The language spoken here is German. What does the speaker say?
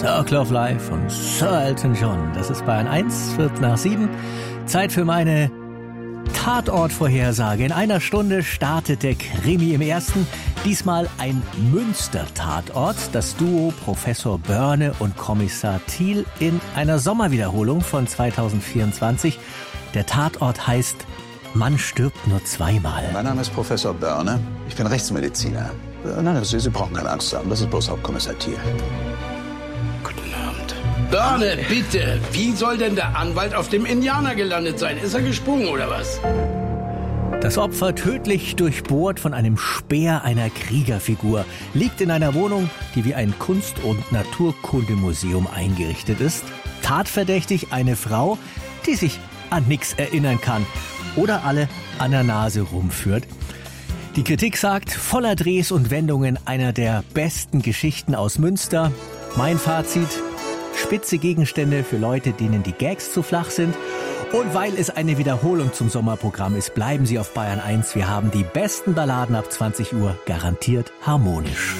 Circle of Life von Sir Elton John. Das ist Bayern 1, 6:45. Zeit für meine Tatortvorhersage. In einer Stunde startet der Krimi im Ersten. Diesmal ein Münster-Tatort. Das Duo Professor Börne und Kommissar Thiel in einer Sommerwiederholung von 2024. Der Tatort heißt Man stirbt nur zweimal. Mein Name ist Professor Börne. Ich bin Rechtsmediziner. Nein, Sie brauchen keine Angst haben. Das ist bloß Hauptkommissar Thiel. Guten Abend. Börne, bitte. Wie soll denn der Anwalt auf dem Indianer gelandet sein? Ist er gesprungen oder was? Das Opfer, tödlich durchbohrt von einem Speer einer Kriegerfigur, liegt in einer Wohnung, die wie ein Kunst- und Naturkundemuseum eingerichtet ist. Tatverdächtig eine Frau, die sich an nichts erinnern kann oder alle an der Nase rumführt. Die Kritik sagt, voller Drehs und Wendungen, einer der besten Geschichten aus Münster. Mein Fazit: spitze Gegenstände für Leute, denen die Gags zu flach sind. Und weil es eine Wiederholung zum Sommerprogramm ist, bleiben Sie auf Bayern 1. Wir haben die besten Balladen ab 20 Uhr, garantiert harmonisch.